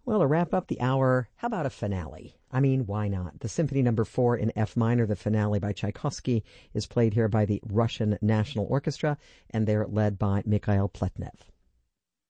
Well, to wrap up the hour, how about a finale? I mean, why not? The Symphony Number 4 in F minor, the finale by Tchaikovsky, is played here by the Russian National Orchestra, and they're led by Mikhail Pletnev.